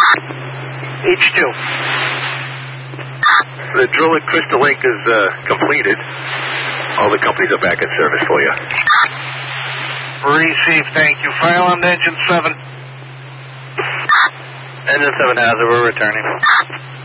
H2. The drill at Crystal Lake is completed. All the companies are back in service for you. Received, thank you. Fire alarm to engine 7. Engine 7 has it. We're returning.